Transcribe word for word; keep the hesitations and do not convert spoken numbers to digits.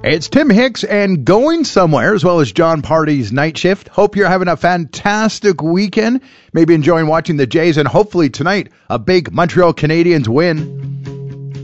It's Tim Hicks and Going Somewhere, as well as John Party's Night Shift. Hope you're having a fantastic weekend. Maybe enjoying watching the Jays, and hopefully tonight, a big Montreal Canadiens win.